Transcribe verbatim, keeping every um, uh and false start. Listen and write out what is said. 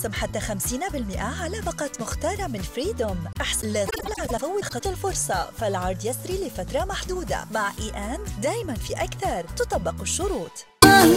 خصم حتى خمسين بالمئة على باقة مختارة من فريدوم. أحسن لا تفوت الفرصة، فالعرض يسري لفترة محدودة. مع إي أند دايما في أكثر، تطبق الشروط.